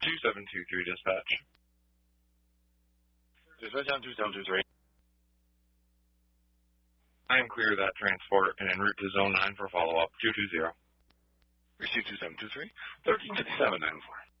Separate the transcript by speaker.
Speaker 1: 2723 dispatch.
Speaker 2: Dispatch on 2723.
Speaker 1: I am clear of that transport and en route to Zone 9 for follow-up. 220.
Speaker 2: Receive 2723. 135794.